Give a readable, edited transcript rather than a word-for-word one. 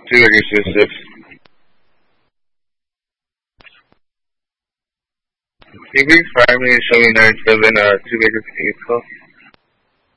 2 reduces 6. Degree 5 minutes showing 97, 2 Baker 58 call.